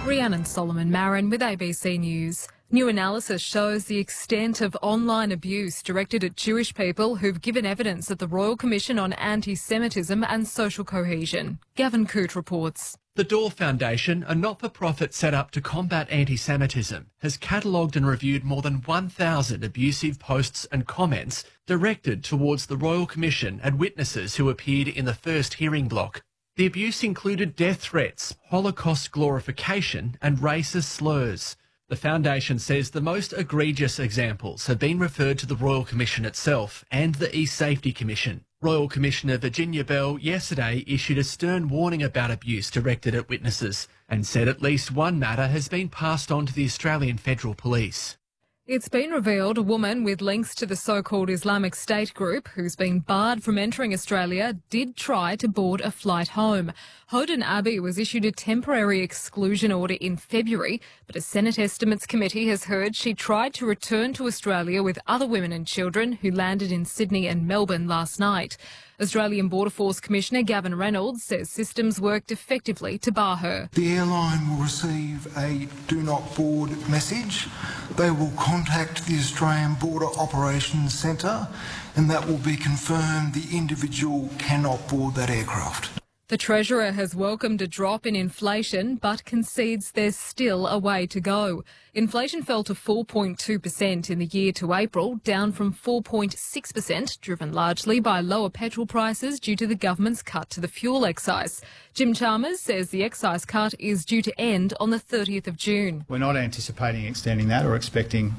Rhiannon Solomon Marin with ABC News. New analysis shows the extent of online abuse directed at Jewish people who've given evidence at the Royal Commission on Anti-Semitism and Social Cohesion. Gavin Coote reports. The Door Foundation, a not-for-profit set up to combat anti-Semitism, has catalogued and reviewed more than 1,000 abusive posts and comments directed towards the Royal Commission and witnesses who appeared in the first hearing block. The abuse included death threats, Holocaust glorification and racist slurs. The Foundation says the most egregious examples have been referred to the Royal Commission itself and the East Safety Commission. Royal Commissioner Virginia Bell yesterday issued a stern warning about abuse directed at witnesses and said at least one matter has been passed on to the Australian Federal Police. It's been revealed a woman with links to the so-called Islamic State group, who's been barred from entering Australia, did try to board a flight home. Hoden Abbey was issued a temporary exclusion order in February, but a Senate Estimates Committee has heard she tried to return to Australia with other women and children who landed in Sydney and Melbourne last night. Australian Border Force Commissioner Gavin Reynolds says systems worked effectively to bar her. The airline will receive a do not board message. They will contact the Australian Border Operations Centre and that will be confirmed the individual cannot board that aircraft. The Treasurer has welcomed a drop in inflation but concedes there's still a way to go. Inflation fell to 4.2% in the year to April, down from 4.6%, driven largely by lower petrol prices due to the government's cut to the fuel excise. Jim Chalmers says the excise cut is due to end on the 30th of June. We're not anticipating extending that or expecting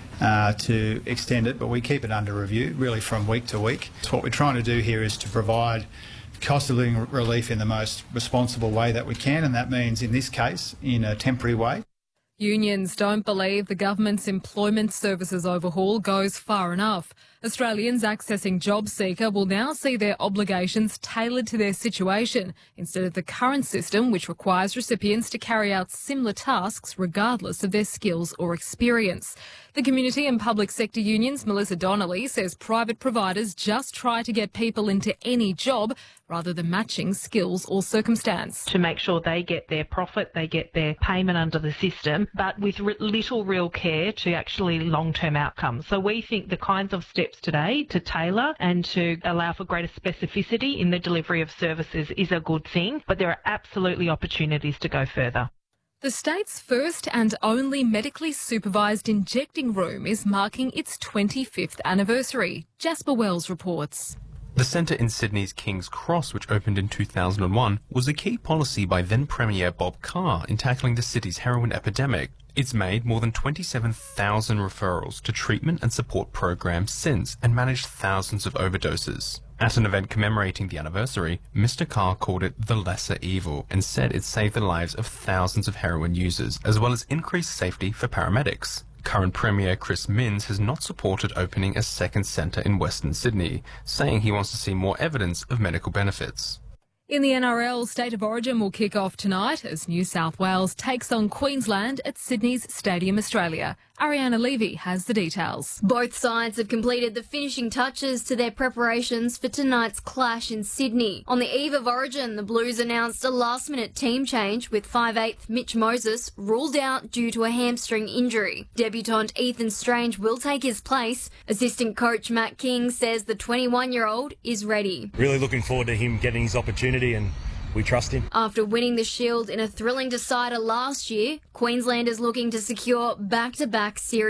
to extend it, but we keep it under review really from week to week. So what we're trying to do here is to provide cost of living relief in the most responsible way that we can, and that means in this case in a temporary way. Unions don't believe the government's employment services overhaul goes far enough. Australians accessing JobSeeker will now see their obligations tailored to their situation instead of the current system, which requires recipients to carry out similar tasks regardless of their skills or experience. The community and public sector unions, Melissa Donnelly, says private providers just try to get people into any job rather than matching skills or circumstance. To make sure they get their profit, they get their payment under the system, but with little real care to actually long-term outcomes. So we think the kinds of steps today to tailor and to allow for greater specificity in the delivery of services is a good thing, but there are absolutely opportunities to go further. The state's first and only medically supervised injecting room is marking its 25th anniversary. Jasper Wells reports. The centre in Sydney's King's Cross, which opened in 2001, was a key policy by then-Premier Bob Carr in tackling the city's heroin epidemic. It's made more than 27,000 referrals to treatment and support programs since and managed thousands of overdoses. At an event commemorating the anniversary, Mr. Carr called it the lesser evil and said it saved the lives of thousands of heroin users, as well as increased safety for paramedics. Current Premier Chris Minns has not supported opening a second centre in Western Sydney, saying he wants to see more evidence of medical benefits. In the NRL, State of Origin will kick off tonight as New South Wales takes on Queensland at Sydney's Stadium Australia. Ariana Levy has the details. Both sides have completed the finishing touches to their preparations for tonight's clash in Sydney. On the eve of Origin, the Blues announced a last-minute team change with 5/8 Mitch Moses ruled out due to a hamstring injury. Debutant Ethan Strange will take his place. Assistant coach Matt King says the 21-year-old is ready. Really looking forward to him getting his opportunity, and we trust him. After winning the Shield in a thrilling decider last year, Queensland is looking to secure back-to-back series